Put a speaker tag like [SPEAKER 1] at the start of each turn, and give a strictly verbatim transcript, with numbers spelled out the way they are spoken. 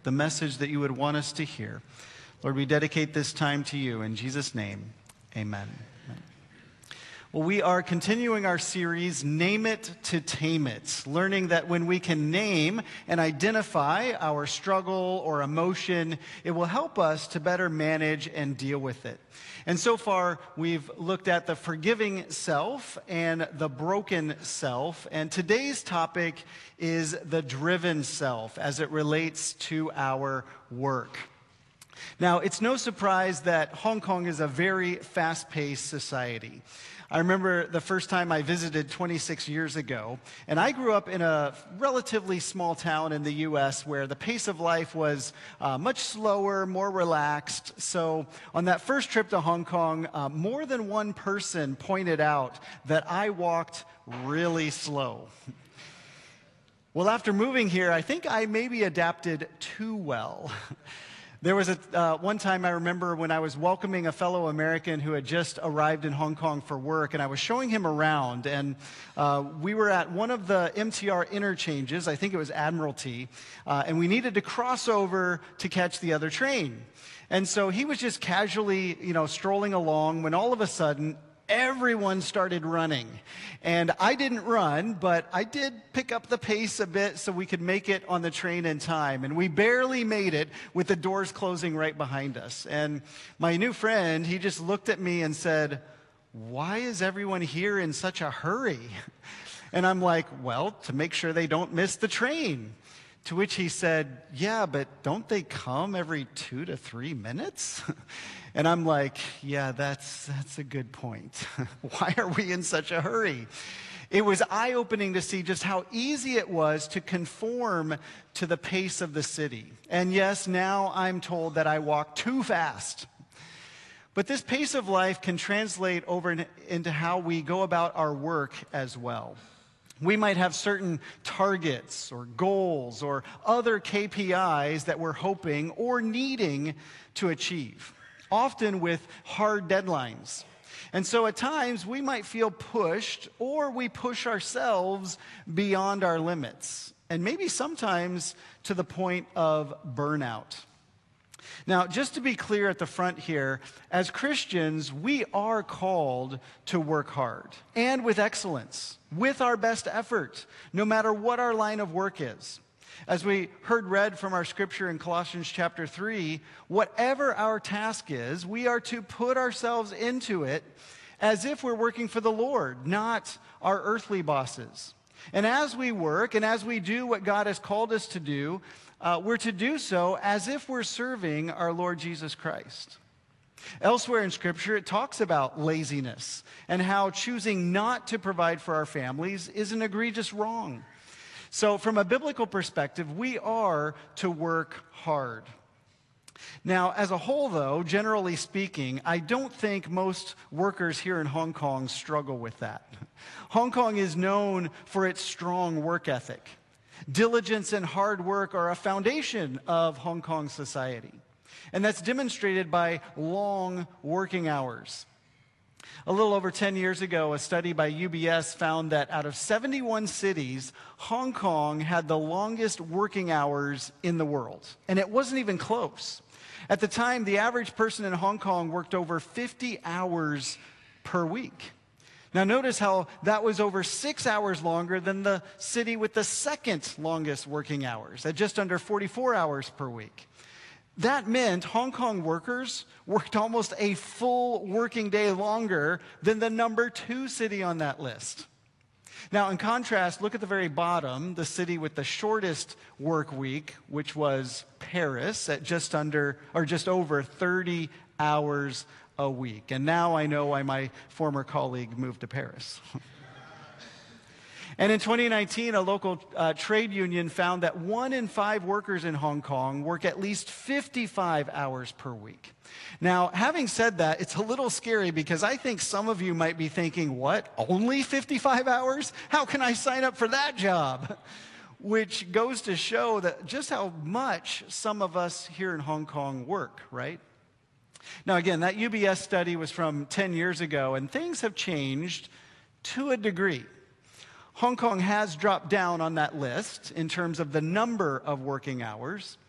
[SPEAKER 1] the message that you would want us to hear. Lord, we dedicate this time to you. In Jesus' name, amen. Well, we are continuing our series, Name It to Tame It, learning that when we can name and identify our struggle or emotion, it will help us to better manage and deal with it. And so far, we've looked at the forgiving self and the broken self, and today's topic is the driven self as it relates to our work. Now, it's no surprise that Hong Kong is a very fast-paced society. I remember the first time I visited twenty-six years ago, and I grew up in a relatively small town in the U S where the pace of life was uh, much slower, more relaxed. So on that first trip to Hong Kong, uh, more than one person pointed out that I walked really slow. Well, after moving here, I think I maybe adapted too well. There was a uh, one time I remember when I was welcoming a fellow American who had just arrived in Hong Kong for work, and I was showing him around, and uh, we were at one of the M T R interchanges, I think it was Admiralty, uh, and we needed to cross over to catch the other train. And so he was just casually, you know, strolling along when all of a sudden, everyone started running. And I didn't run, but I did pick up the pace a bit so we could make it on the train in time. And we barely made it with the doors closing right behind us. And my new friend, he just looked at me and said, "Why is everyone here in such a hurry?" And I'm like, "Well, to make sure they don't miss the train." To which he said, "Yeah, but don't they come every two to three minutes?" And I'm like, yeah, that's, that's a good point. Why are we in such a hurry? It was eye-opening to see just how easy it was to conform to the pace of the city. And yes, now I'm told that I walk too fast. But this pace of life can translate over into how we go about our work as well. We might have certain targets or goals or other K P Is that we're hoping or needing to achieve, often with hard deadlines. And so at times we might feel pushed, or we push ourselves beyond our limits, and maybe sometimes to the point of burnout. Now, just to be clear at the front here, as Christians, we are called to work hard and with excellence, with our best effort, no matter what our line of work is. As we heard read from our scripture in Colossians chapter three, whatever our task is, we are to put ourselves into it as if we're working for the Lord, not our earthly bosses. And as we work and as we do what God has called us to do, uh, we're to do so as if we're serving our Lord Jesus Christ. Elsewhere in Scripture, it talks about laziness and how choosing not to provide for our families is an egregious wrong. So from a biblical perspective, we are to work hard. Now, as a whole, though, generally speaking, I don't think most workers here in Hong Kong struggle with that. Hong Kong is known for its strong work ethic. Diligence and hard work are a foundation of Hong Kong society, and that's demonstrated by long working hours. A little over ten years ago, a study by U B S found that out of seventy-one cities, Hong Kong had the longest working hours in the world. And it wasn't even close. At the time, the average person in Hong Kong worked over fifty hours per week. Now notice how that was over six hours longer than the city with the second longest working hours, at just under forty-four hours per week. That meant Hong Kong workers worked almost a full working day longer than the number two city on that list. Now, in contrast, look at the very bottom, the city with the shortest work week, which was Paris, at just under or just over thirty hours a week. And now I know why my former colleague moved to Paris. And in twenty nineteen, a local uh, trade union found that one in five workers in Hong Kong work at least fifty-five hours per week. Now, having said that, it's a little scary because I think some of you might be thinking, what, only fifty-five hours? How can I sign up for that job? Which goes to show that just how much some of us here in Hong Kong work, right? Now, again, that U B S study was from ten years ago, and things have changed to a degree. Hong Kong has dropped down on that list in terms of the number of working hours,